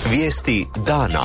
Vijesti dana.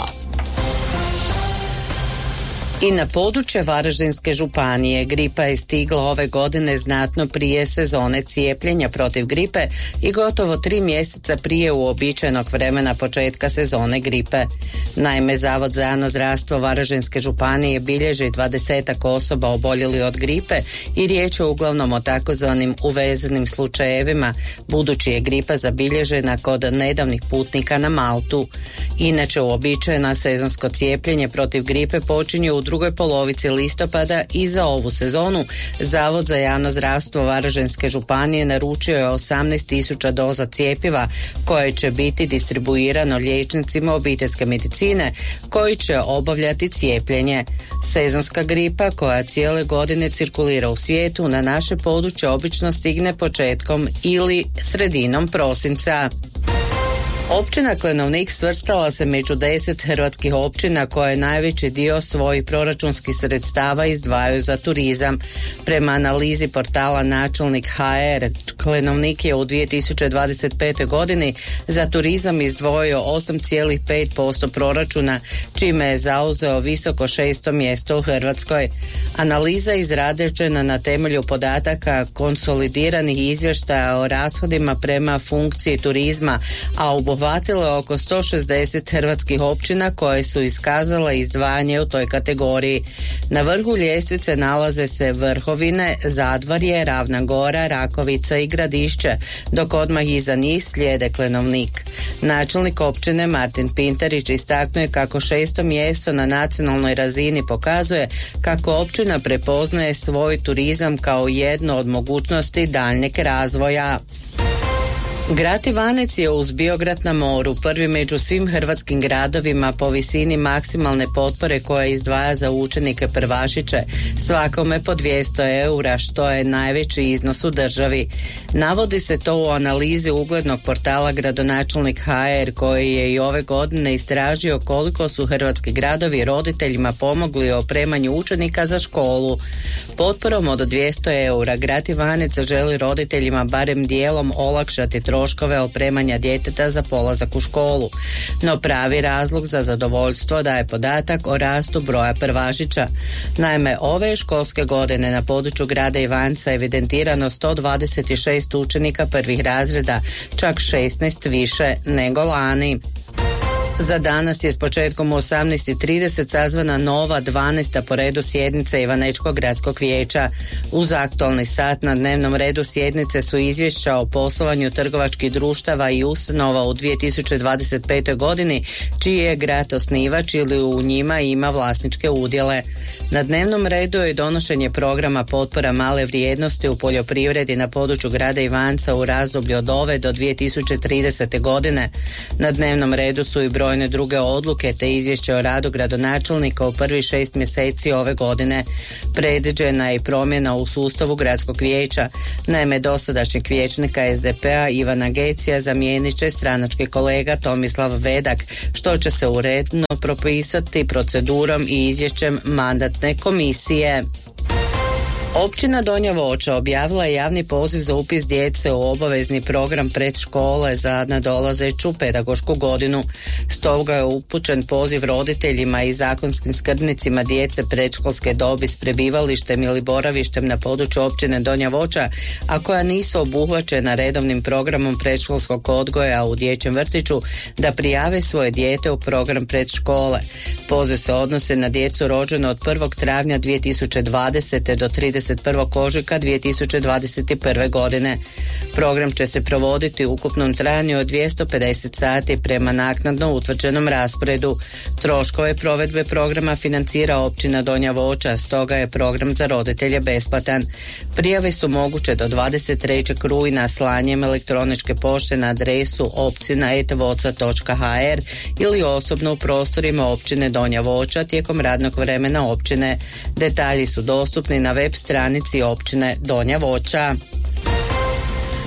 I na područje Varaždinske županije gripa je stigla ove godine znatno prije sezone cijepljenja protiv gripe i gotovo 3 mjeseca prije uobičajenog vremena početka sezone gripe. Naime, Zavod za javno zdravstvo Varaždinske županije bilježi 20 osoba oboljeli od gripe i riječ je uglavnom o takozvanim uvezenim slučajevima, budući je gripa zabilježena kod nedavnih putnika na Maltu. Inače, uobičajeno sezonsko cijepljenje protiv gripe počinje u drugoj polovici listopada i za ovu sezonu Zavod za javno zdravstvo Varaždinske županije naručio je 18.000 doza cjepiva koje će biti distribuirano liječnicima obiteljske medicine koji će obavljati cijepljenje. Sezonska gripa koja cijele godine cirkulira u svijetu na naše područje obično stigne početkom ili sredinom prosinca. Općina Klenovnik svrstala se među 10 hrvatskih općina koje najveći dio svojih proračunskih sredstava izdvajaju za turizam. Prema analizi portala Načelnik HR, Klenovnik je u 2025. godini za turizam izdvojio 8,5% proračuna, čime je zauzeo visoko 6. mjesto u Hrvatskoj. Analiza izrađena na temelju podataka konsolidiranih izvještaja o rashodima prema funkciji turizma, a obuhvatilo oko 160 hrvatskih općina koje su iskazale izdvajanje u toj kategoriji. Na vrhu ljestvice nalaze se Vrhovine, Zadvarje, Ravna Gora, Rakovica i Gradišće, dok odmah iza njih slijede Klenovnik. Načelnik općine Martin Pintarić istaknuo je kako 6. mjesto na nacionalnoj razini pokazuje kako općina prepoznaje svoj turizam kao jednu od mogućnosti daljnjeg razvoja. Grad Ivanec je uz Biograd na moru prvi među svim hrvatskim gradovima po visini maksimalne potpore koja izdvaja za učenike prvašiće, svakome po 200 eura, što je najveći iznos u državi. Navodi se to u analizi uglednog portala Gradonačelnik HR koji je i ove godine istražio koliko su hrvatski gradovi roditeljima pomogli u opremanju učenika za školu. Potporom od 200 eura grad Ivanec želi roditeljima barem dijelom olakšati troškove opremanja djeteta za polazak u školu. No pravi razlog za zadovoljstvo daje podatak o rastu broja prvašića. Naime, ove školske godine na području grada Ivanca evidentirano 126 učenika prvih razreda, čak 16 više nego lani. Za danas je s početkom u 18.30 sazvana nova 12. po redu sjednica Ivanečkog gradskog vijeća. Uz aktualni sat na dnevnom redu sjednice su izvješća o poslovanju trgovačkih društava i ustanova u 2025. godini, čiji je grad osnivač ili u njima ima vlasničke udjele. Na dnevnom redu je donošenje programa potpora male vrijednosti u poljoprivredi na području grada Ivanca u razdoblju od ove do 2030. godine. Na dnevnom redu su i brojne druge odluke te izvješće o radu gradonačelnika u prvih 6 mjeseci ove godine. Predviđena je i promjena u sustavu gradskog vijeća. Naime, dosadašnjeg vijećnika SDP-a Ivana Gecija zamijenit će stranački kolega Tomislav Vedak, što će se uredno propisati procedurom i izvješćem mandatne komisije. Općina Donja Voća objavila je javni poziv za upis djece u obavezni program predškole za nadolazeću pedagošku godinu. Stoga je upućen poziv roditeljima i zakonskim skrbnicima djece predškolske dobi s prebivalištem ili boravištem na području općine Donja Voća, a koja nisu obuhvaćena redovnim programom predškolskog odgoja u dječjem vrtiću, da prijave svoje dijete u program predškole. Poziv se odnose na djecu rođeno od 1. travnja 2020. do 31. ožujka 2021. godine. Program će se provoditi u ukupnom trajanju od 250 sati prema naknadno utvrđenom rasporedu. Troškove provedbe programa financira općina Donja Voća, stoga je program za roditelje besplatan. Prijave su moguće do 23. rujna slanjem elektroničke pošte na adresu opcina@voca.hr ili osobno u prostorima općine Donja Voća tijekom radnog vremena općine. Detalji su dostupni na web stranici općine Donja Voća.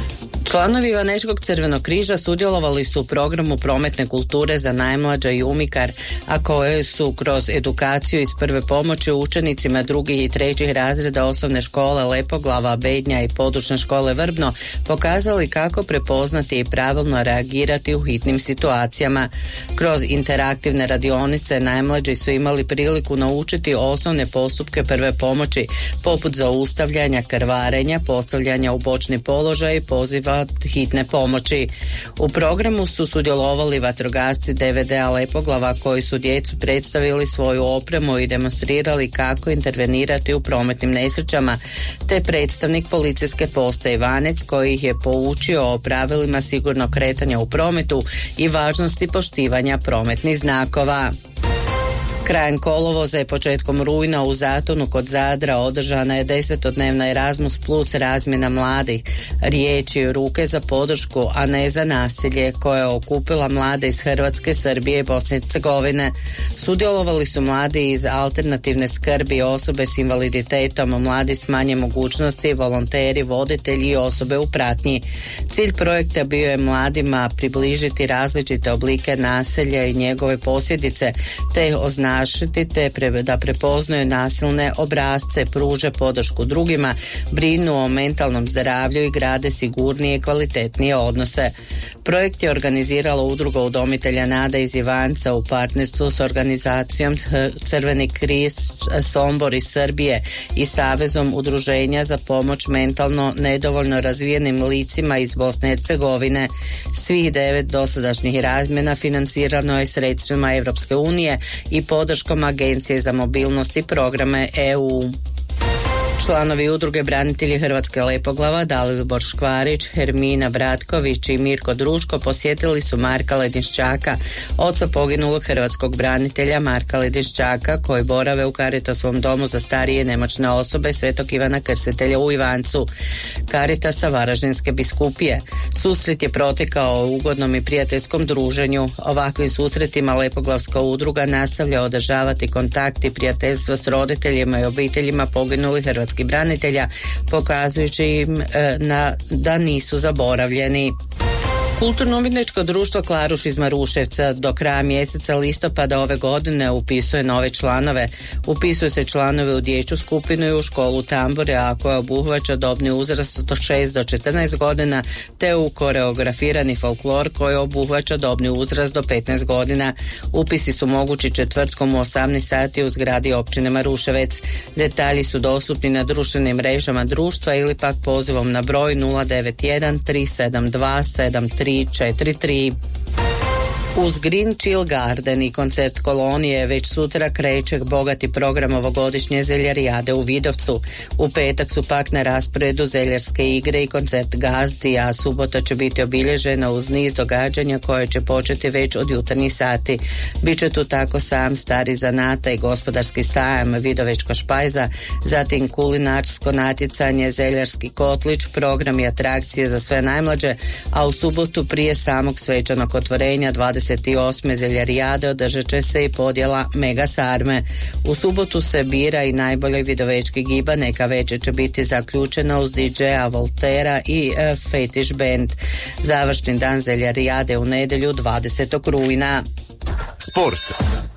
Članovi Ivanečkog Crvenog križa sudjelovali su u programu prometne kulture za najmlađe i Umikar, a koje su kroz edukaciju iz prve pomoći učenicima drugih i trećih razreda osnovne škole Lepoglava, Bednja i područne škole Vrbno pokazali kako prepoznati i pravilno reagirati u hitnim situacijama. Kroz interaktivne radionice najmlađi su imali priliku naučiti osnovne postupke prve pomoći, poput zaustavljanja krvarenja, postavljanja u bočni položaj i poziva hitne pomoći. U programu su sudjelovali vatrogasci DVD-a Lepoglava koji su djecu predstavili svoju opremu i demonstrirali kako intervenirati u prometnim nesrećama, te predstavnik policijske postaje Ivanec koji ih je poučio o pravilima sigurnog kretanja u prometu i važnosti poštivanja prometnih znakova. Krajem kolovoza i početkom rujna u Zatonu kod Zadra održana je 10-dnevna Erasmus Plus razmjena mladih, riječi ruke za podršku, a ne za nasilje, koja je okupila mlade iz Hrvatske, Srbije i Bosne i Hercegovine. Sudjelovali su mladi iz alternativne skrbi, osobe s invaliditetom, mladi s manje mogućnosti, volonteri, voditelji i osobe u pratnji. Cilj projekta bio je mladima približiti različite oblike nasilja i njegove posljedice, te ih označiti da prepoznaju nasilne obrasce, pruže podršku drugima, brinu o mentalnom zdravlju i grade sigurnije i kvalitetnije odnose. Projekt je organizirala Udruga udomitelja Nada iz Ivanca u partnerstvu s organizacijom Crveni križ Sombor iz Srbije i Savezom udruženja za pomoć mentalno nedovoljno razvijenim licima iz Bosne i Hercegovine. Svih 9 dosadašnjih razmjena financirano je sredstvima Europske unije i podrškom Agencije za mobilnost i programe EU. Članovi udruge Branitelji Hrvatske Lepoglava Dalibor Škvarić, Hermina Bratković i Mirko Druško posjetili su Marka Ledinščaka, oca poginulog hrvatskog branitelja Marka Ledinščaka, koji borave u Caritasovom domu za starije i nemoćne osobe Svetog Ivana Krstitelja u Ivancu, Caritasa Varaždinske biskupije. Susret je protekao u ugodnom i prijateljskom druženju. Ovakvim susretima Lepoglavska udruga nastavlja održavati kontakt i prijateljstvo s roditeljima i obiteljima poginulih hrvatskih branitelja, pokazujući im da nisu zaboravljeni. Kulturno-umjetničko društvo Klaruš iz Maruševca do kraja mjeseca listopada ove godine upisuje nove članove. Upisuju se članovi u dječju skupinu i u školu tambure, a koja obuhvaća dobni uzrast od 6 do 14 godina, te u koreografirani folklor koji obuhvaća dobni uzrast do 15 godina. Upisi su mogući četvrtkom u 18 sati u zgradi općine Maruševec. Detalji su dostupni na društvenim mrežama društva ili pak pozivom na broj 091 372 7343. Uz Green Chill Garden i koncert kolonije već sutra kreće bogati program ovogodišnje zeljarijade u Vidovcu. U petak su pak na rasporedu zeljarske igre i koncert Gazdi, a subota će biti obilježena uz niz događanja koje će početi već od jutarnjih sati. Biće tu tako sam stari zanata i gospodarski sajam Vidovečka špajza, zatim kulinarsko natjecanje Zeljarski kotlić, program i atrakcije za sve najmlađe, a u subotu prije samog svečanog otvorenja 28. zeljarijade održat će se i podjela Mega Sarme. U subotu se bira i najbolji vidovečki giba, neka večer će biti zaključena uz DJ-a Voltera i Fetish Band. Završni dan zeljarijade u nedjelju 20. rujna. Sport.